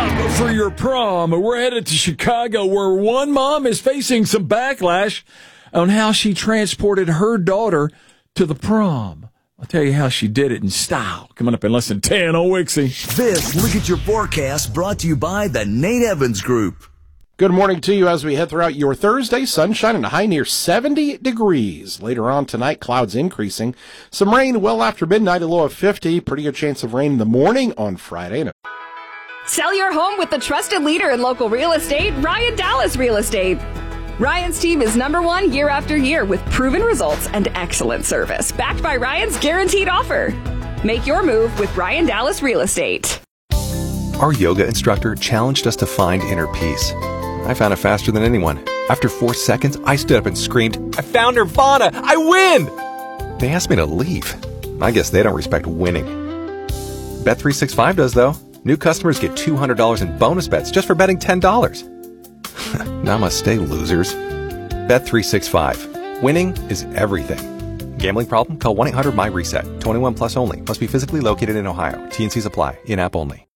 For your prom, we're headed to Chicago, where one mom is facing some backlash on how she transported her daughter to the prom. I'll tell you how she did it in style. Coming up in less than 10 on Wixie. This Look at Your Forecast brought to you by the Nate Evans Group. Good morning to you as we head throughout your Thursday. Sunshine and a high near 70 degrees. Later on tonight, clouds increasing. Some rain well after midnight, a low of 50. Pretty good chance of rain in the morning on Friday. Sell your home with the trusted leader in local real estate, Ryan Dallas Real Estate. Ryan's team is #1 year after year with proven results and excellent service, backed by Ryan's guaranteed offer. Make your move with Ryan Dallas Real Estate. Our yoga instructor challenged us to find inner peace. I found it faster than anyone. After 4 seconds, I stood up and screamed, "I found Nirvana! I win!" They asked me to leave. I guess they don't respect winning. Bet365 does, though. New customers get $200 in bonus bets just for betting $10. Namaste, losers. Bet365. Winning is everything. Gambling problem? Call 1-800-MY-RESET. 21 plus only. Must be physically located in Ohio. T&Cs apply. In-app only.